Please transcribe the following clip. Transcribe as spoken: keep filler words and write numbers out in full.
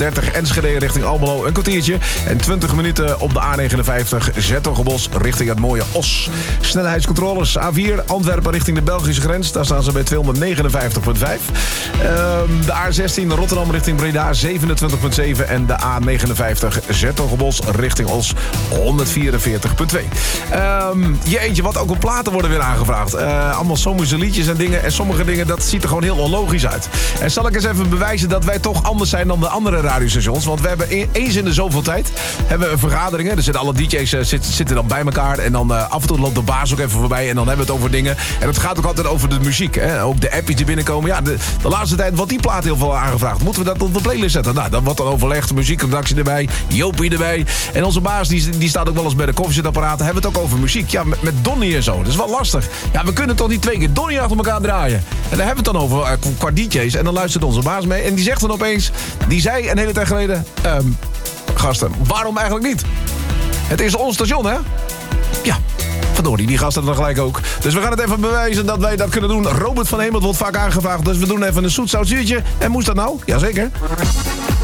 dertig Enschede richting Almelo een kwartiertje. En twintig minuten op de A negenenvijftig Zetogenbos richting het mooie Os. Snelheidscontroles A vier Antwerpen richting de Belgische grens. Daar staan ze bij tweehonderdnegenenvijftig komma vijf. Um, de A zestien Rotterdam richting Breda zevenentwintig komma zeven. En de A negenenvijftig Zetogenbos richting Os honderdvierenveertig komma twee. Um, je eentje wat ook op platen worden weer aangevraagd. Uh, allemaal sommige liedjes en dingen. En sommige dingen, dat ziet er gewoon heel onlogisch uit. En zal ik eens even bewijzen dat wij toch anders zijn dan de andere radiostations. Want we hebben e- eens in de zoveel tijd hebben we vergaderingen. Er zitten alle D J's uh, zitten, zitten dan bij elkaar. En dan uh, af en toe loopt de baas ook even voorbij. En dan hebben we het over dingen. En het gaat ook altijd over de muziek. Hè? Ook de appjes die binnenkomen. Ja, de, de laatste tijd wordt die plaat heel veel aangevraagd. Moeten we dat op de playlist zetten? Nou, dan wordt dan overlegd. Muziekredactie erbij. Jopie erbij. En onze baas die, die staat ook wel eens bij de koffiezetapparaten. Hebben we het ook over muziek. Ja, met, met Donnie en zo. Dat is wel lastig. Ja, we kunnen toch niet twee keer Donnie achter elkaar draaien. En daar hebben we het dan over uh, qua D J's. En dan luistert onze baas mee. En die zegt dan opeens... Die zei een hele tijd geleden... Um, gasten, waarom eigenlijk niet? Het is ons station, hè? Ja. Verdorie, die gasten dan gelijk ook. Dus we gaan het even bewijzen dat wij dat kunnen doen. Robert van Hemelt wordt vaak aangevraagd. Dus we doen even een zoet zout zuurtje. En moest dat nou? Jazeker.